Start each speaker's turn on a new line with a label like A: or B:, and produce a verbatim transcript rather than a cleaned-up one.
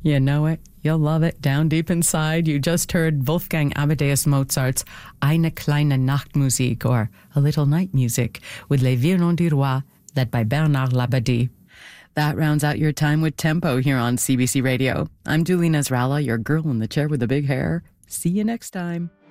A: You know it. You'll love it. Down deep inside, you just heard Wolfgang Amadeus Mozart's Eine kleine Nachtmusik, or A Little Night Music, with Les Violons du Roi, led by Bernard Labadie. That rounds out your time with Tempo here on C B C Radio. I'm Julie Nasrallah, your girl in the chair with the big hair. See you next time.